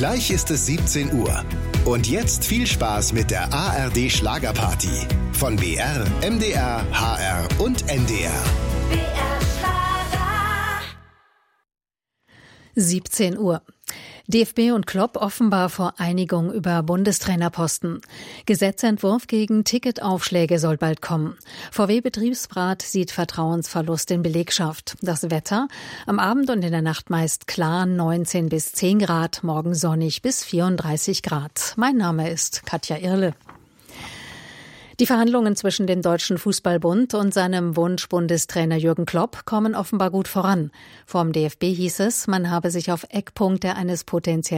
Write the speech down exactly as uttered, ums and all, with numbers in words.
Gleich ist es siebzehn Uhr. Und jetzt viel Spaß mit der A R D Schlagerparty. Von B R, M D R, H R und N D R. B R Schlager. siebzehn Uhr. D F B und Klopp offenbar vor Einigung über Bundestrainerposten. Gesetzentwurf gegen Ticketaufschläge soll bald kommen. V W-Betriebsrat sieht Vertrauensverlust in Belegschaft. Das Wetter? Am Abend und in der Nacht meist klar, neunzehn bis zehn Grad, morgen sonnig bis vierunddreißig Grad. Mein Name ist Katja Irle. Die Verhandlungen zwischen dem Deutschen Fußballbund und seinem Wunschbundestrainer Jürgen Klopp kommen offenbar gut voran. Vom D F B hieß es, man habe sich auf Eckpunkte eines potenziellen